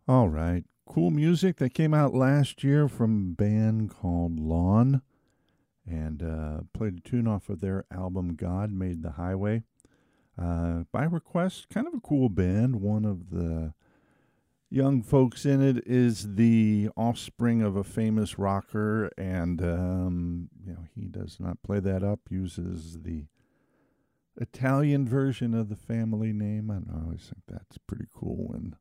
All right. Cool music that came out last year from a band called Lawn and played a tune off of their album God Made the Highway. By request, kind of a cool band. One of the young folks in it is the offspring of a famous rocker, and he does not play that up, uses the Italian version of the family name. I don't know, I always think that's pretty cool when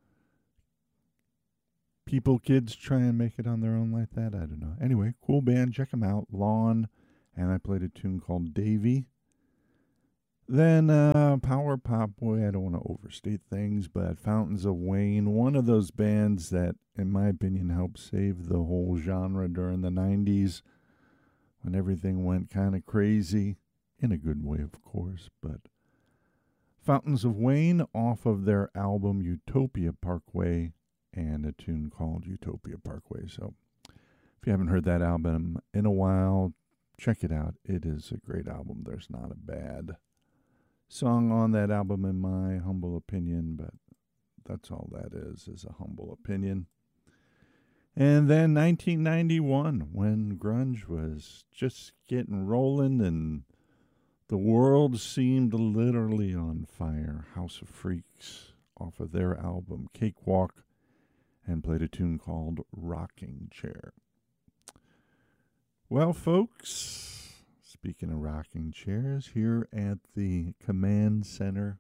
kids try and make it on their own like that. I don't know. Anyway, cool band. Check them out. Lawn. And I played a tune called Davy. Then Power Pop Boy. I don't want to overstate things, but Fountains of Wayne. One of those bands that, in my opinion, helped save the whole genre during the 90s when everything went kind of crazy. In a good way, of course. But Fountains of Wayne off of their album Utopia Parkway, and a tune called Utopia Parkway. So if you haven't heard that album in a while, check it out. It is a great album. There's not a bad song on that album, in my humble opinion, but that's all that is a humble opinion. And then 1991, when grunge was just getting rolling and the world seemed literally on fire. House of Freaks off of their album Cakewalk, and played a tune called Rocking Chair. Well, folks, speaking of rocking chairs, here at the Command Center,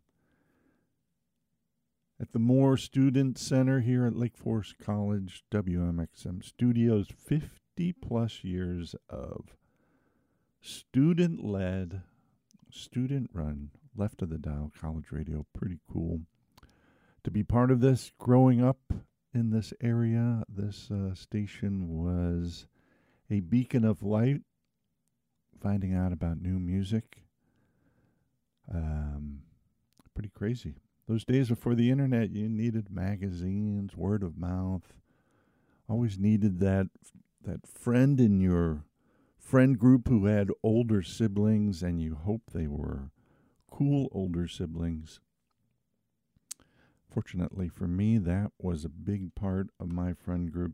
at the Moore Student Center here at Lake Forest College, WMXM Studios, 50 plus years of student-led, student-run, left of the dial college radio. Pretty cool to be part of this. Growing up in this area, this station was a beacon of light, finding out about new music. Pretty crazy. Those days before the internet, you needed magazines, word of mouth. Always needed that friend in your friend group who had older siblings, and you hope they were cool older siblings. Fortunately for me, that was a big part of my friend group.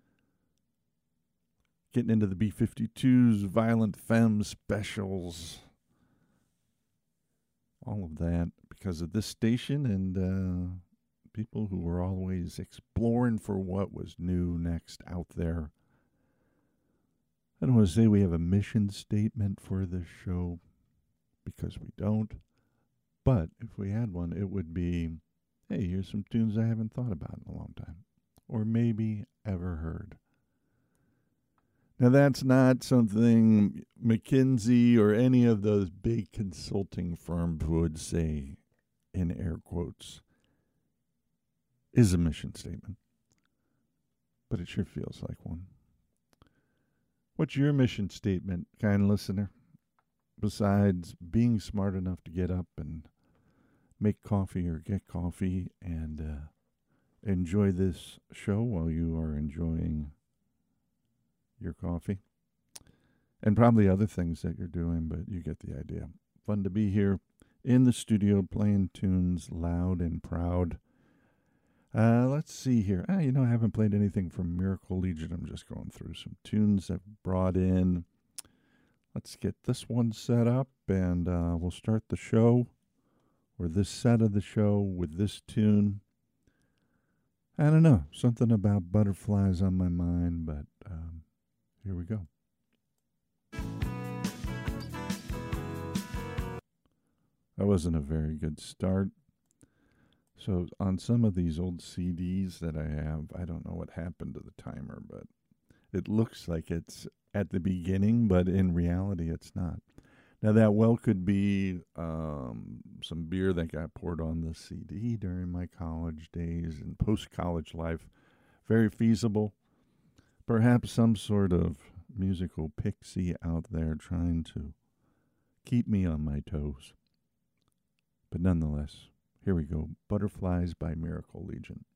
Getting into the B-52s, Violent Femmes specials, all of that because of this station and people who were always exploring for what was new, next, out there. I don't want to say we have a mission statement for this show, because we don't. But if we had one, it would be, hey, here's some tunes I haven't thought about in a long time, or maybe ever heard. Now, that's not something McKinsey or any of those big consulting firms would say, in air quotes, is a mission statement. But it sure feels like one. What's your mission statement, kind listener? Besides being smart enough to get up and make coffee or get coffee and enjoy this show while you are enjoying your coffee, and probably other things that you're doing, but you get the idea. Fun to be here in the studio playing tunes loud and proud. Let's see here. I haven't played anything from Miracle Legion. I'm just going through some tunes I've brought in. Let's get this one set up, and we'll start the show, or this set of the show, with this tune. I don't know, something about butterflies on my mind, but here we go. That wasn't a very good start. So on some of these old CDs that I have, I don't know what happened to the timer, but it looks like it's at the beginning, but in reality it's not. Now that well could be some beer that got poured on the CD during my college days and post-college life. Very feasible. Perhaps some sort of musical pixie out there trying to keep me on my toes. But nonetheless, here we go. Butterflies by Miracle Legion.